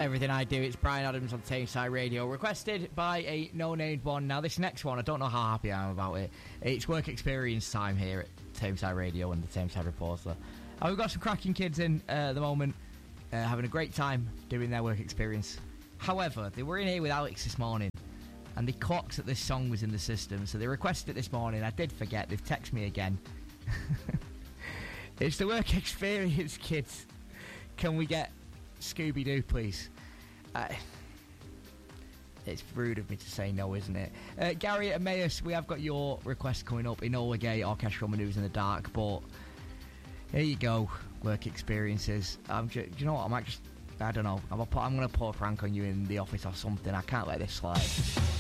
Everything I Do. It's Brian Adams on Tameside Radio, requested by a no-named one. Now this next one, I don't know how happy I am about it. It's work experience time here at Tameside Radio and the Tameside Reporter. We've got some cracking kids in at the moment, having a great time doing their work experience. However, they were in here with Alex this morning and they clocked that this song was in the system, so they requested it this morning. I did forget. They've texted me again. It's the work experience, kids. Can we get Scooby-Doo, please? It's rude of me to say no, isn't it? Gary Emmaus, we have got your request coming up. Enola Gay, Orchestral Manoeuvres in the Dark. But here you go, work experiences. Do you know what? I don't know. I'm going to pull a prank on you in the office or something. I can't let this slide.